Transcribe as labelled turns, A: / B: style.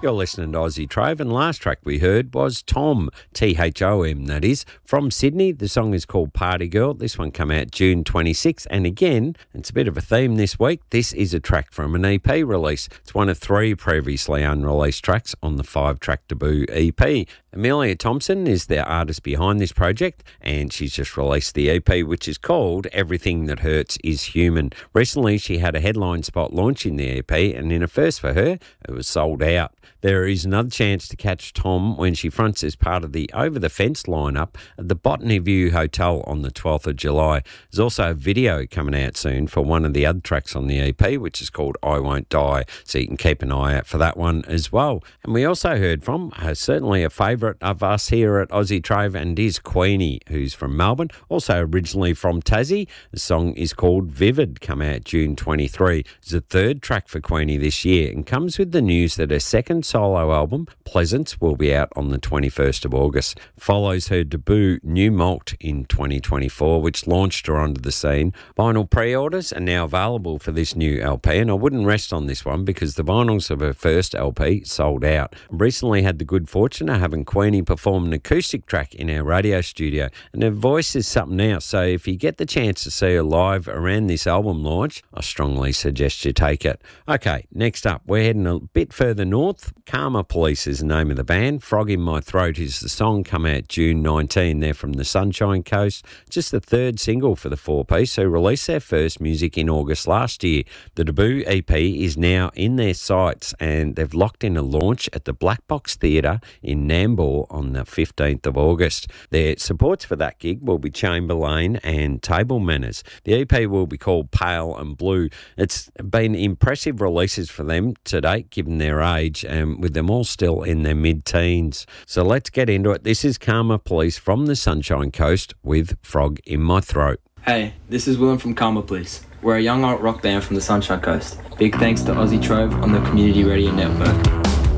A: You're listening to Aussie Trove, and last track we heard was Tom, Thom, that is, from Sydney. The song is called Party Girl. This one came out June 26, and again, it's a bit of a theme this week. This is a track from an EP release. It's one of 3 previously unreleased tracks on the 5-track debut EP. Amelia Thompson is the artist behind this project, and she's just released the EP, which is called Everything That Hurts Is Human. Recently, she had a headline spot launching the EP, and in a first for her, it was sold out. There is another chance to catch Tom when she fronts as part of the Over the Fence lineup at the Botany View Hotel on the 12th of July. There's also a video coming out soon for one of the other tracks on the EP, which is called I Won't Die, so you can keep an eye out for that one as well. And we also heard from certainly a favourite of us here at Aussie Trove, and is Queenie, who's from Melbourne, also originally from Tassie. The song is called Vivid, come out June 23. It's the 3rd track for Queenie this year, and comes with the news that her second solo album, Pleasance, will be out on the 21st of August. Follows her debut New Malt in 2024, which launched her onto the scene. Vinyl pre-orders are now available for this new LP, and I wouldn't rest on this one because the vinyls of her first LP sold out. I recently had the good fortune of having Queenie perform an acoustic track in our radio studio, and her voice is something else, so if you get the chance to see her live around this album launch, I strongly suggest you take it. Okay, next up, we're heading a bit further north. Karma Police is the name of the band. Frog in My Throat is the song, come out June 19. They're from the Sunshine Coast. Just the 3rd single for the 4-piece, who released their first music in August last year. The debut EP is now in their sights, and they've locked in a launch at the Black Box Theatre in Nambour on the 15th of August. Their supports for that gig will be Chamberlain and Table Manners. The EP will be called Pale and Blue. It's been impressive releases for them to date, given their age, and with them all still in their mid-teens. So let's get into it. This is Karma Police from the Sunshine Coast with Frog in My Throat.
B: Hey, this is Willem from Karma Police. We're a young alt rock band from the Sunshine Coast. Big thanks to Aussie Trove on the Community Radio Network.